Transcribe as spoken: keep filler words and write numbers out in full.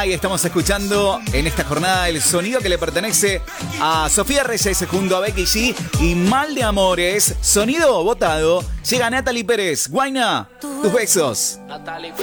Y estamos escuchando en esta jornada el sonido que le pertenece a Sofía Reyes junto a Becky G y Mal de Amores. Sonido votado. Llega Natalie Pérez. Guayna, tus besos.